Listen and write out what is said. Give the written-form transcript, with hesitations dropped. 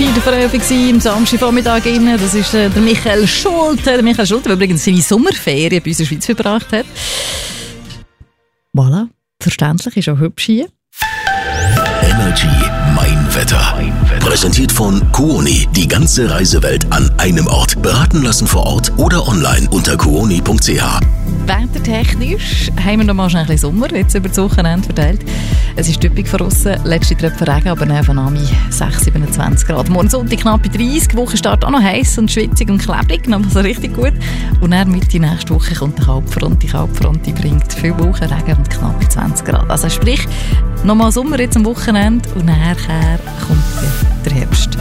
4 vor 11 Uhr am Samstagvormittag. Das ist der Michael Schulte. Der Michael Schulte, der übrigens seine Sommerferien bei uns in der Schweiz verbracht hat. Voilà, verständlich, ist auch hübsch hier. Energy Mein Wetter. Präsentiert von Kuoni. Die ganze Reisewelt an einem Ort. Beraten lassen vor Ort oder online unter kuoni.ch. Wettertechnisch haben wir noch mal schnell ein bisschen Sommer, jetzt über das Wochenende verteilt. Es ist typisch von aussen, letzte Tröpfchen Regen, aber dann von Ami 6-27 Grad. Morgen Sonntag knapp bei 30, Wochenstart auch noch heiß und schwitzig und klebrig, noch so richtig gut. Und dann Mitte nächste Woche kommt die Kalbfront. Die Kalbfront die viel Wochenregen und knapp bei 20 Grad. Also sprich, nochmal Sommer jetzt am Wochenende und nachher kommt der Herbst.